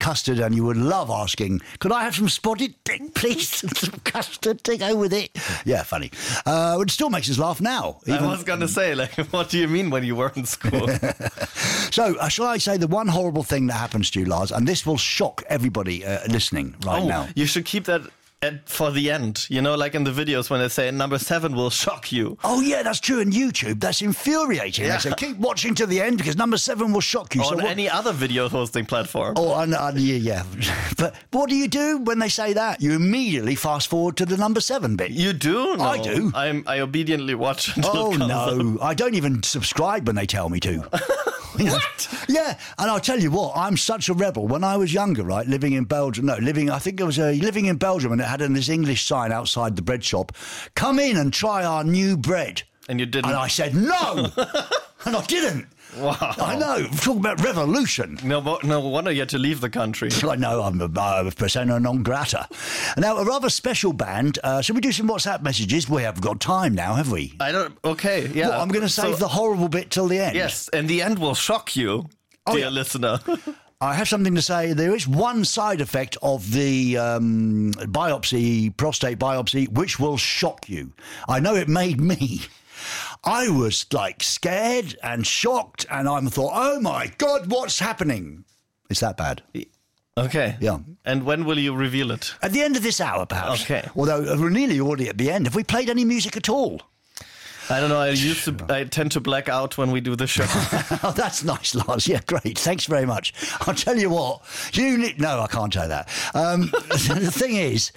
custard and you would love asking, could I have some spotted dick, please? Some custard to go with it. Yeah, funny. It still makes us laugh now. I was going to say, what do you mean when you were in school? So, shall I say the one horrible thing that happens to you, Lars, and this will shock everybody listening now. You should keep that for the end, like in the videos when they say number 7 will shock you. Oh, yeah, that's true. On YouTube, that's infuriating. Yeah. They say, keep watching to the end because number 7 will shock you. On any other video hosting platform. Oh, yeah. But what do you do when they say that? You immediately fast forward to the number 7 bit. You do? No. I do. I obediently watch until it comes no. I don't even subscribe when they tell me to. What? Yeah, and I'll tell you what, I'm such a rebel. When I was younger, right, living in Belgium, living in Belgium, and it had this English sign outside the bread shop, come in and try our new bread. And you didn't? And I said, no! And I didn't. Wow. I know, talking about revolution. No wonder you had to leave the country. I know, I'm a persona non grata. Now, a rather special band. Shall we do some WhatsApp messages? We haven't got time now, have we? Okay, yeah. Well, I'm going to save the horrible bit till the end. Yes, and the end will shock you, dear listener. I have something to say. There is one side effect of the prostate biopsy, which will shock you. I know it made me. I was scared and shocked, and I thought, oh my God, what's happening? It's that bad. Okay. Yeah. And when will you reveal it? At the end of this hour, perhaps. Okay. Although we're nearly already at the end. Have we played any music at all? I don't know. I tend to black out when we do the show. Oh, that's nice, Lars. Yeah, great. Thanks very much. I'll tell you what. No, I can't say that. The thing is,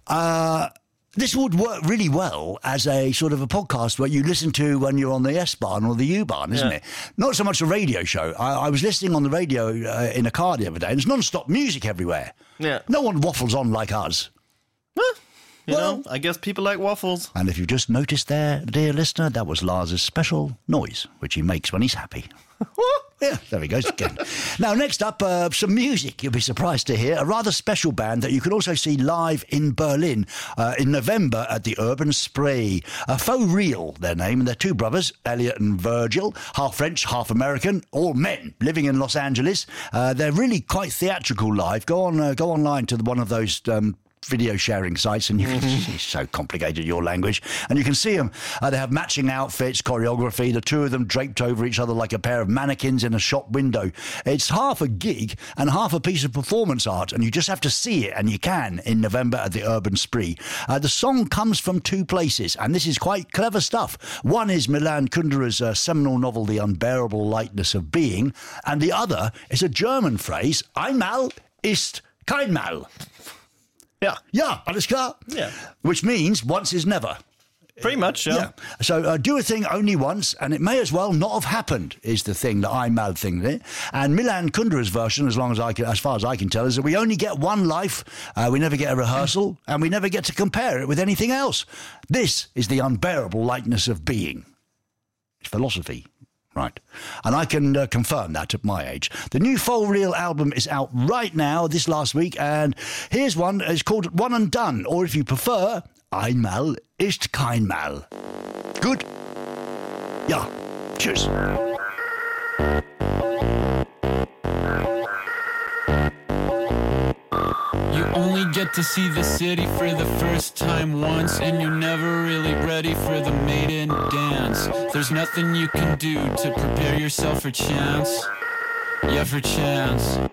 this would work really well as a sort of a podcast where you listen to when you're on the S-Bahn or the U-Bahn, isn't it? Not so much a radio show. I was listening on the radio in a car the other day, and there's non-stop music everywhere. Yeah. No one waffles on like us. You know, I guess people like waffles. And if you just noticed there, dear listener, that was Lars's special noise, which he makes when he's happy. Yeah, there he goes again. Now, next up, some music you'll be surprised to hear. A rather special band that you can also see live in Berlin in November at the Urban Spree. Faux Real, their name, and they're two brothers, Elliot and Virgil, half French, half American, all men living in Los Angeles. They're really quite theatrical live. Go online to one of those video sharing sites, and you can it's so complicated, your language, and you can see them. They have matching outfits, choreography, the two of them draped over each other like a pair of mannequins in a shop window. It's half a gig and half a piece of performance art, and you just have to see it, and you can in November at the Urban Spree. The song comes from two places, and this is quite clever stuff. One is Milan Kundera's seminal novel The Unbearable Lightness of Being, and the other is a German phrase, Einmal ist kein Mal. Yeah, alles klar? Yeah. Which means once is never. Pretty much, yeah. So do a thing only once, and it may as well not have happened, is the thing, the Einmal thing there. And Milan Kundera's version, as far as I can tell, is that we only get one life, we never get a rehearsal, and we never get to compare it with anything else. This is the unbearable lightness of being. It's philosophy. Right. And I can confirm that at my age. The new Faux Real album is out right now, this last week, and here's one. It's called One and Done, or if you prefer, Einmal ist kein Mal. Good? Ja. Tschüss. You only get to see the city for the first time once, and you're never really ready for the maiden dance. There's nothing you can do to prepare yourself for chance. Yeah, for chance.